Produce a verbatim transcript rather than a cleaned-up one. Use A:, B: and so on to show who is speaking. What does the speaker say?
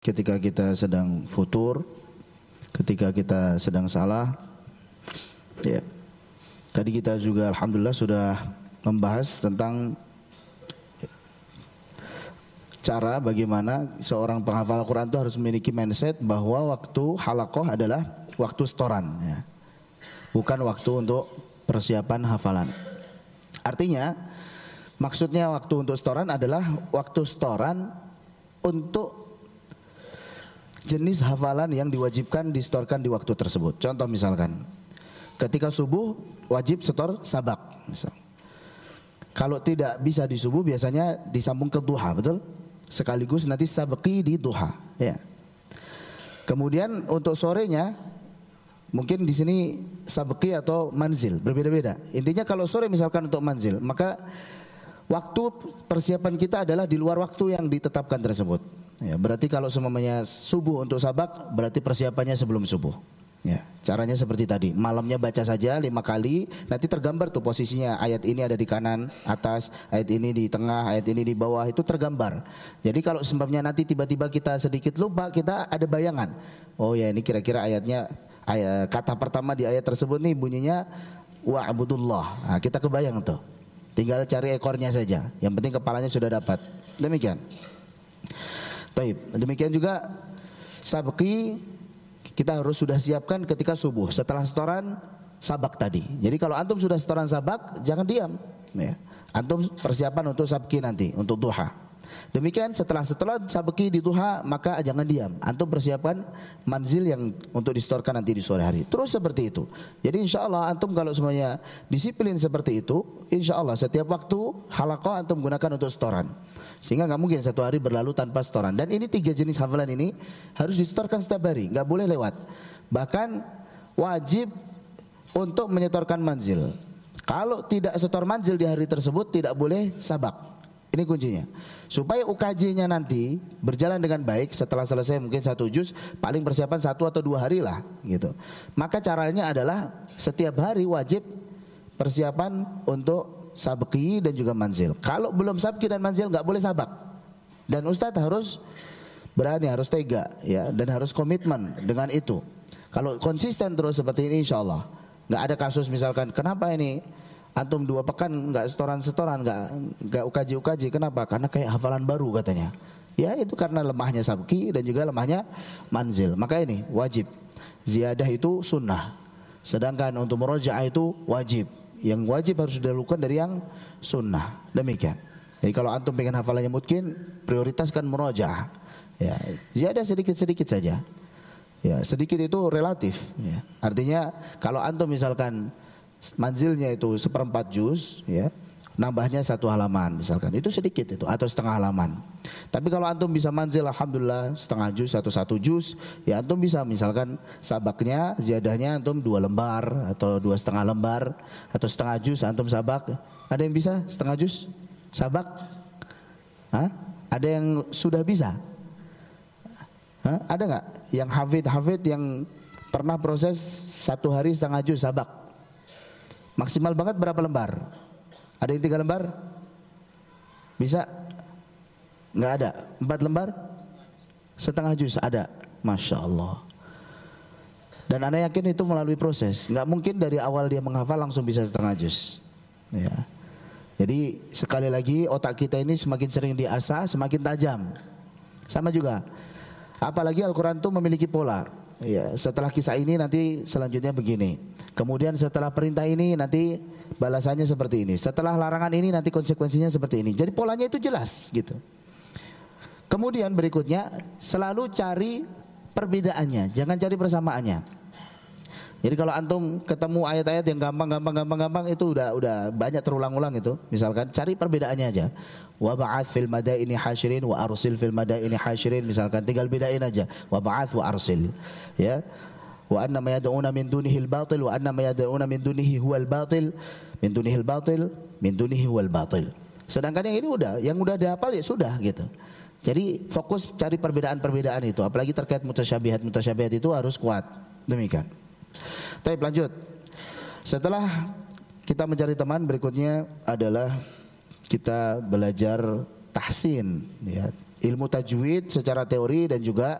A: ketika kita sedang futur, ketika kita sedang salah. Ya. Tadi kita juga alhamdulillah sudah membahas tentang cara bagaimana seorang penghafal Al-Quran itu harus memiliki mindset bahwa waktu halaqah adalah waktu setoran, ya. Bukan waktu untuk persiapan hafalan. Artinya maksudnya waktu untuk setoran adalah waktu setoran untuk jenis hafalan yang diwajibkan disetorkan di waktu tersebut. Contoh misalkan ketika subuh wajib setor sabak misal. Kalau tidak bisa di subuh biasanya disambung ke duha, betul? Sekaligus nanti sabqi di duha, ya. Kemudian untuk sorenya mungkin di sini sabqi atau manzil, berbeda-beda. Intinya kalau sore misalkan untuk manzil, maka waktu persiapan kita adalah di luar waktu yang ditetapkan tersebut. Ya, berarti kalau semuanya subuh untuk sabak, berarti persiapannya sebelum subuh. Ya, caranya seperti tadi, malamnya baca saja lima kali, nanti tergambar tuh posisinya, ayat ini ada di kanan atas, ayat ini di tengah, ayat ini di bawah, itu tergambar. Jadi kalau sebabnya nanti tiba-tiba kita sedikit lupa, kita ada bayangan. Oh ya, ini kira-kira ayatnya, ayat, kata pertama di ayat tersebut nih bunyinya wa'budullah. Nah, kita kebayang tuh. Tinggal cari ekornya saja, yang penting kepalanya sudah dapat. Demikian. Taib. Demikian juga sabqi kita harus sudah siapkan ketika subuh setelah setoran sabak tadi. Jadi kalau antum sudah setoran sabak jangan diam, ya. Antum persiapan untuk sabqi nanti untuk duha. Demikian setelah setelah sabqi di duha maka jangan diam. Antum persiapkan manzil yang untuk disetorkan nanti di sore hari. Terus seperti itu. Jadi insya Allah antum kalau semuanya disiplin seperti itu, insya Allah setiap waktu halaqah antum gunakan untuk setoran. Sehingga nggak mungkin satu hari berlalu tanpa setoran. Dan ini tiga jenis hafalan ini harus disetorkan setiap hari, nggak boleh lewat. Bahkan wajib untuk menyetorkan manzil. Kalau tidak setor manzil di hari tersebut tidak boleh sabak. Ini kuncinya. Supaya U K J-nya nanti berjalan dengan baik setelah selesai mungkin satu juz, paling persiapan satu atau dua hari lah gitu. Maka caranya adalah setiap hari wajib persiapan untuk sabqi dan juga manzil. Kalau belum sabqi dan manzil nggak boleh sabak. Dan ustadz harus berani, harus tega, ya, dan harus komitmen dengan itu. Kalau konsisten terus seperti ini, insya Allah nggak ada kasus misalkan kenapa ini antum dua pekan nggak setoran-setoran, nggak nggak U K J U K J, kenapa? Karena kayak hafalan baru katanya. Ya itu karena lemahnya sabqi dan juga lemahnya manzil. Maka ini wajib. Ziyadah itu sunnah. Sedangkan untuk murojaah itu wajib. Yang wajib harus dilakukan dari yang sunnah. Demikian. Jadi kalau antum pengen hafalannya mungkin prioritaskan murojaah. Ya, ziyadah sedikit-sedikit saja. Ya, sedikit itu relatif. Ya. Artinya kalau antum misalkan manzilnya itu seperempat juz, ya, nambahnya satu halaman misalkan, itu sedikit itu atau setengah halaman. Tapi kalau antum bisa manzil alhamdulillah setengah juz atau satu juz, ya antum bisa misalkan sabaknya ziyadahnya antum dua lembar atau dua setengah lembar atau setengah juz antum sabak. Ada yang bisa setengah juz sabak? Hah? Ada yang sudah bisa? Hah? Ada nggak yang hafid-hafid yang pernah proses satu hari setengah juz sabak? Maksimal banget berapa lembar? Ada yang tiga lembar? Bisa? Nggak ada. Empat lembar? Setengah juz ada. Masya Allah. Dan anda yakin itu melalui proses. Nggak mungkin dari awal dia menghafal langsung bisa setengah juz. Ya. Jadi sekali lagi otak kita ini semakin sering diasah semakin tajam. Sama juga. Apalagi Al-Quran itu memiliki pola. Ya, setelah kisah ini nanti selanjutnya begini. Kemudian setelah perintah ini nanti balasannya seperti ini. Setelah larangan ini nanti konsekuensinya seperti ini. Jadi polanya itu jelas gitu. Kemudian berikutnya selalu cari perbedaannya, jangan cari persamaannya. Jadi kalau antum ketemu ayat-ayat yang gampang-gampang-gampang-gampang itu udah udah banyak terulang-ulang itu. Misalkan cari perbedaannya aja. Wa ba'ats fil madaini hasyirin wa arsil fil madaini hasyirin, misalkan tinggal bedain aja. Wa ba'ats wa arsil. Ya. Wa anna ma yad'una min dunihi al-batil wa anna ma yad'una min dunihi huwal batil. Min dunihi al-batil, min dunihi huwal batil. Sedangkan yang ini udah, yang udah dihafal ya sudah gitu. Jadi fokus cari perbedaan-perbedaan itu, apalagi terkait mutasyabihat-mutasyabihat itu harus kuat. Demikian. Baik, lanjut. Setelah kita mencari teman, berikutnya adalah kita belajar tahsin, ya, ilmu tajwid secara teori dan juga